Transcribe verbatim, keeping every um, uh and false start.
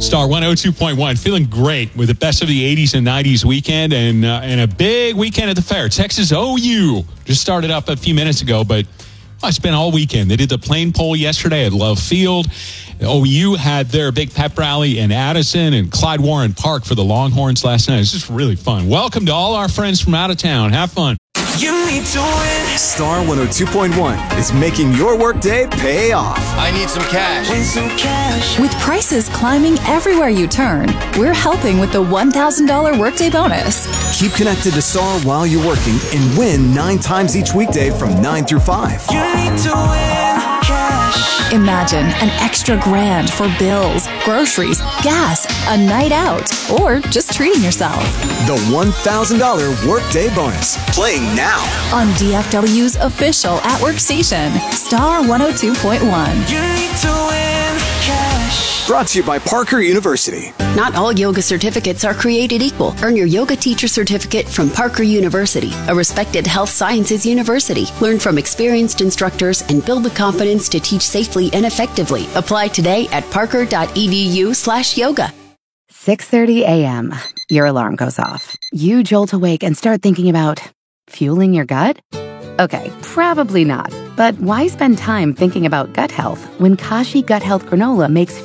Star one oh two point one, feeling great with the best of the eighties and nineties weekend and uh, and a big weekend at the fair. Texas O U just started up a few minutes ago, but well, it's been all weekend. They did the plane poll yesterday at Love Field. O U had their big pep rally in Addison and Clyde Warren Park for the Longhorns last night. It's just really fun. Welcome to all our friends from out of town. Have fun. You need to win. Star one oh two point one is making your workday pay off. I need some cash. Win some cash. With prices climbing everywhere you turn, we're helping with the one thousand dollars workday bonus. Keep connected to Star while you're working and win nine times each weekday from nine through five. You need to win cash. Imagine an extra grand for bills, groceries, gas, a night out, or just treating yourself. The one thousand dollars workday bonus. Playing now. On D F W's official at-work station, Star one oh two point one. You need to win cash. Brought to you by Parker University. Not all yoga certificates are created equal. Earn your yoga teacher certificate from Parker University, a respected health sciences university. Learn from experienced instructors and build the confidence to teach safely and effectively. Apply today at parker.edu slash yoga. six thirty a.m. Your alarm goes off. You jolt awake and start thinking about fueling your gut? Okay, probably not. But why spend time thinking about gut health when Kashi Gut Health Granola makes